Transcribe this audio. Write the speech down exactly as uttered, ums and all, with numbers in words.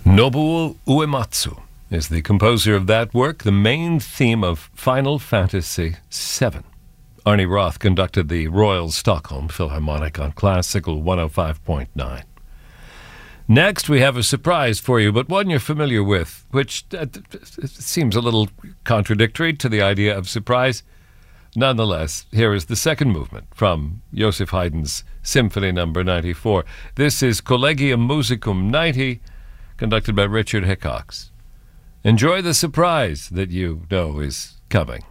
Nobuo Uematsu is the composer of that work, the main theme of Final Fantasy seven. Arnie Roth conducted the Royal Stockholm Philharmonic on Classical one oh five point nine. Next, we have a surprise for you, but one you're familiar with, which uh, seems a little contradictory to the idea of surprise. Nonetheless, here is the second movement from Joseph Haydn's Symphony Number ninety-four. This is Collegium Musicum ninety, conducted by Richard Hickox. Enjoy the surprise that you know is coming.